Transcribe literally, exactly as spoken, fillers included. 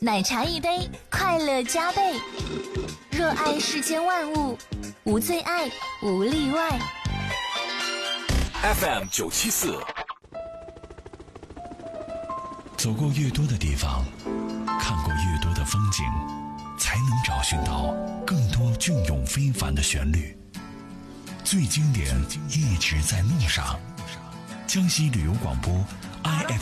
奶茶一杯，快乐加倍。热爱世间万物，无最爱，无例外。 F M 九七四。 走过越多的地方，看过越多的风景，才能找寻到更多隽永非凡的旋律。最经典一直在路上。江西旅游广播 I F